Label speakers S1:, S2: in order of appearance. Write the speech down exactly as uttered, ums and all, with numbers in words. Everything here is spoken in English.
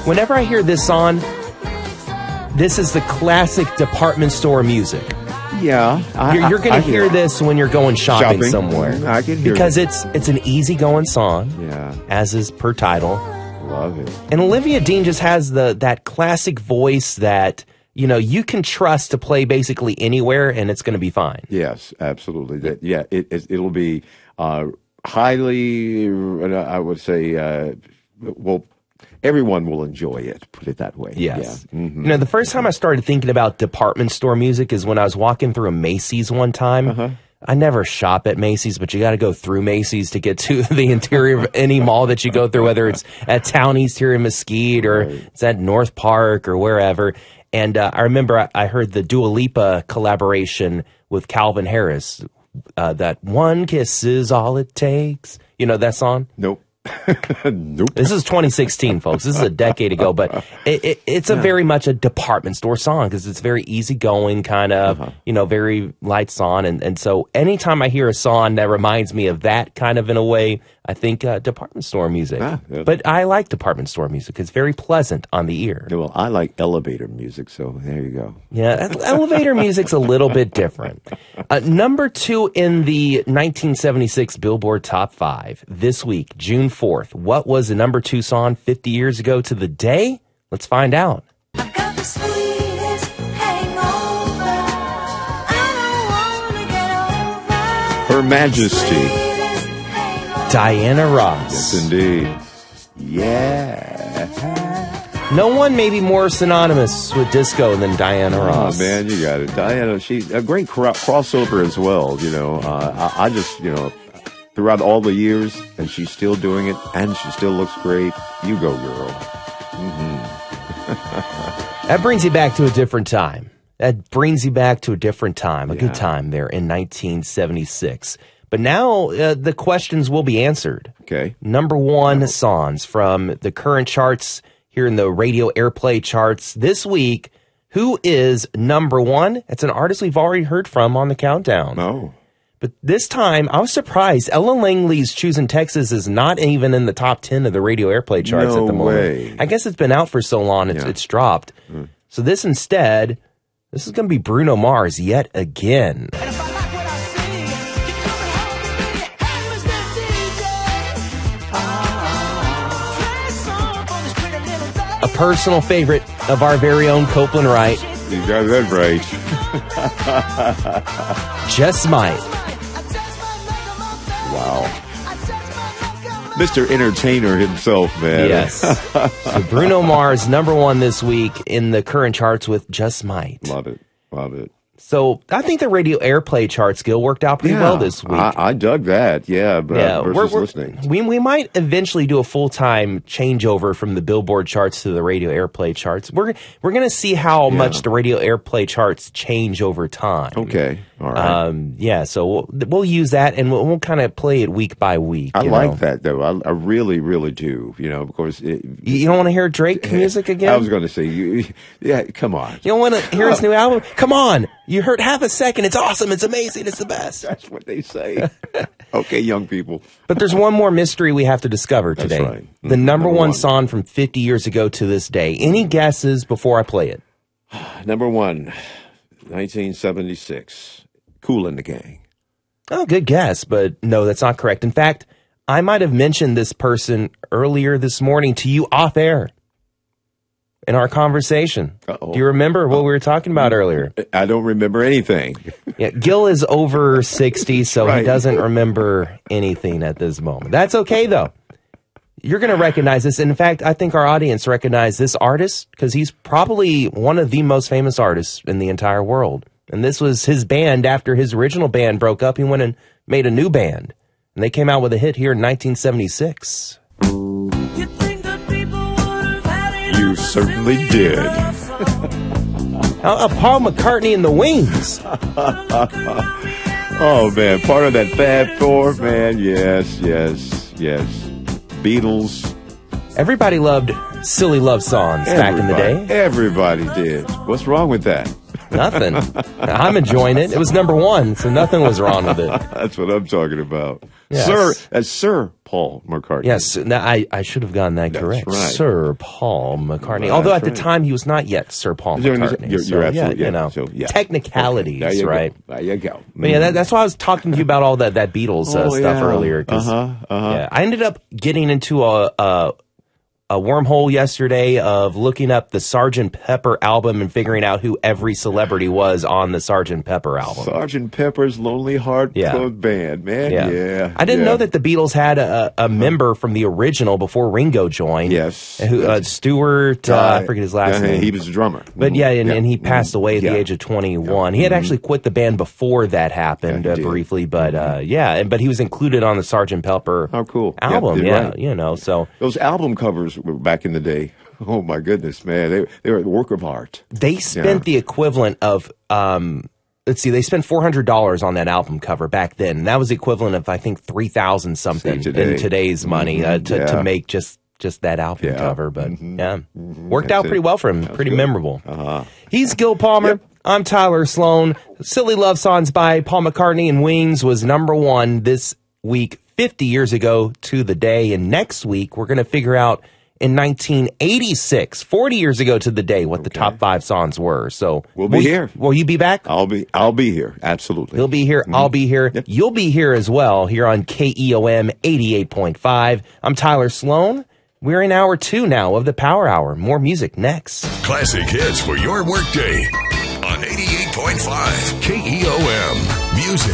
S1: Whenever I hear this song, this is the classic department store music.
S2: Yeah, I,
S1: you're, you're going to hear
S2: hear
S1: this when you're going shopping,
S2: shopping.
S1: somewhere.
S2: I can hear
S1: because
S2: it.
S1: it's it's an easygoing song.
S2: Yeah,
S1: as is per title.
S2: Love it.
S1: And Olivia Dean just has the that classic voice that you know you can trust to play basically anywhere, and it's going to be fine.
S2: Yes, absolutely. That yeah, it, it it'll be uh, highly. I would say, uh, well. Everyone will enjoy it, put it that way.
S1: Yes.
S2: Yeah. Mm-hmm.
S1: You know, the first time I started thinking about department store music is when I was walking through a Macy's one time. Uh-huh. I never shop at Macy's, but you got to go through Macy's to get to the interior of any mall that you go through, whether it's at Town East here in Mesquite or right. it's at North Park or wherever. And uh, I remember I, I heard the Dua Lipa collaboration with Calvin Harris, uh, that one kiss is all it takes. You know that song?
S2: Nope. Nope.
S1: This is twenty sixteen, folks. This is a decade ago, but it, it, it's a yeah. very much a department store song because it's very easygoing, kind of, uh-huh. you know, very lights on. And, and so anytime I hear a song that reminds me of that kind of in a way, I think uh, department store music. Ah, yeah. But I like department store music. It's very pleasant on the ear.
S2: Yeah, well, I like elevator music, so there you go.
S1: Yeah, elevator music's a little bit different. Uh, number two in the nineteen seventy-six Billboard Top five this week, June fourth. What was the number two song fifty years ago to the day? Let's find out.
S3: I've got the sweetest hangover. I don't wanna get over.
S2: Her Majesty.
S1: Diana Ross.
S2: Yes, indeed. Yeah.
S1: No one may be more synonymous with disco than Diana Ross.
S2: Oh, man, you got it. Diana, she's a great cro- crossover as well, you know. Uh, I, I just, you know, throughout all the years, and she's still doing it, and she still looks great. You go, girl. Mm-hmm.
S1: That brings you back to a different time. That brings you back to a different time, a
S2: yeah.
S1: good time there in nineteen seventy-six. But now uh, the questions will be answered.
S2: Okay.
S1: Number one yeah. songs from the current charts here in the radio airplay charts this week. Who is number one? It's an artist we've already heard from on the countdown.
S2: Oh.
S1: But this time, I was surprised. Ella Langley's Choosing Texas is not even in the top ten of the radio airplay charts
S2: no
S1: at the moment.
S2: Way.
S1: I guess it's been out for so long, it's,
S2: yeah.
S1: it's dropped. Mm. So this instead, this is going to be Bruno Mars yet again. A personal favorite of our very own Copeland Wright.
S2: You got that right.
S1: Just Might.
S2: Wow. Mister Entertainer himself, man.
S1: Yes. So Bruno Mars, number one this week in the current charts with Just Might.
S2: Love it. Love it.
S1: So I think the radio airplay chart skill worked out pretty
S2: yeah,
S1: well this week.
S2: I, I dug that, yeah, but
S1: yeah,
S2: versus
S1: we're, we're,
S2: listening.
S1: We, we might eventually do a full-time changeover from the Billboard charts to the radio airplay charts. We're we're going to see how yeah. much the radio airplay charts change over time.
S2: Okay, all right.
S1: Um, yeah, so we'll, we'll use that, and we'll, we'll kind of play it week by week.
S2: I
S1: you
S2: like
S1: know?
S2: that, though. I, I really, really do. You know, of course. It,
S1: you don't want to hear Drake music again?
S2: I was going to say, you, yeah, come on.
S1: You don't want to hear his new album? Come on. You heard half a second. It's awesome. It's amazing. It's the best.
S2: That's what they say. Okay, young people.
S1: But there's one more mystery we have to discover today.
S2: That's right.
S1: The number, number one,
S2: one
S1: song from fifty years ago to this day. Any guesses before I play it?
S2: Number one, nineteen seventy-six. Kool and the Gang.
S1: Oh, good guess, but no, that's not correct. In fact, I might have mentioned this person earlier this morning to you off air in our conversation.
S2: Uh-oh.
S1: Do you remember what we were talking about earlier?
S2: I don't remember anything.
S1: Yeah, Gil is over sixty, so
S2: right.
S1: he doesn't remember anything at this moment. That's okay, though. You're going to recognize this. And in fact, I think our audience recognized this artist because he's probably one of the most famous artists in the entire world. And this was his band after his original band broke up. He went and made a new band. And they came out with a hit here in nineteen seventy-six.
S3: You think that people would have had it?
S2: You certainly did.
S1: Uh, Paul McCartney and the Wings.
S2: Oh, man. Part of that Fab Four, man. Yes, yes, yes. Beatles.
S1: Everybody loved silly love songs
S2: Everybody,
S1: back in the day.
S2: Everybody did. What's wrong with that?
S1: Nothing. I'm enjoying it. It was number one, so nothing was wrong with it.
S2: That's what I'm talking about.
S1: Yes.
S2: Sir, that's Sir Paul McCartney.
S1: Yes, now I, I should have gotten that
S2: That's
S1: correct.
S2: right.
S1: Sir Paul McCartney.
S2: Well,
S1: Although at
S2: that's
S1: the
S2: right.
S1: time he was not yet Sir Paul
S2: You're,
S1: McCartney.
S2: you're,
S1: so,
S2: you're
S1: yeah,
S2: absolutely,
S1: you
S2: yeah.
S1: know,
S2: So, yeah.
S1: technicalities,
S2: Okay, there you
S1: right?
S2: Go. There you go.
S1: But yeah, that, that's why I was talking to you about all that, that Beatles uh,
S2: Oh,
S1: stuff
S2: yeah.
S1: earlier. 'Cause,
S2: Uh-huh, uh-huh.
S1: Yeah, I ended up getting into a, a a wormhole yesterday of looking up the Sergeant Pepper album and figuring out who every celebrity was on the Sergeant Pepper album.
S2: Sergeant Pepper's Lonely Heart
S1: Yeah.
S2: Club Band, man.
S1: Yeah.
S2: Yeah.
S1: I didn't
S2: yeah.
S1: know that the Beatles had a, a member from the original before Ringo joined.
S2: Yes.
S1: Who, uh, Stewart, uh, I forget his last
S2: Yeah,
S1: name.
S2: He was a drummer.
S1: But yeah, and,
S2: Yeah.
S1: and he passed away at
S2: Yeah.
S1: the age of twenty-one. He had actually quit the band before that happened
S2: Yeah,
S1: uh,
S2: he did.
S1: briefly, but uh, yeah, and- but he was included on the Sergeant Pepper
S2: How cool. Yeah,
S1: album.
S2: you're
S1: Yeah,
S2: right.
S1: you know, so
S2: Those album covers were back in the day. Oh my goodness, man. They they were a work of art.
S1: they spent
S2: Yeah.
S1: the equivalent of um, let's see, they spent four hundred dollars on that album cover back then. And that was the equivalent of I think three thousand something
S2: Say today.
S1: in today's money uh, to
S2: Yeah.
S1: to make just just that album
S2: Yeah.
S1: cover. But
S2: Mhm.
S1: yeah, worked
S2: That's
S1: out pretty
S2: it.
S1: well for him.
S2: That's
S1: pretty
S2: good.
S1: memorable.
S2: Uh-huh.
S1: He's Gil Palmer.
S2: Yep.
S1: I'm Tyler Sloan. Silly Love Songs by Paul McCartney and Wings was number one this week, fifty years ago to the day. And next week, we're going to figure out in nineteen eighty-six, forty years ago to the day, what the top five songs were. So
S2: We'll be
S1: will,
S2: here.
S1: Will you be back?
S2: I'll be I'll be here. Absolutely.
S1: He'll be here. I'll be here.
S2: Yep.
S1: You'll be here as well here on K E O M eighty-eight point five. I'm Tyler Sloan. We're in hour two now of the Power Hour. More music next.
S4: Classic hits for your workday on eighty-eight point five K E O M. Music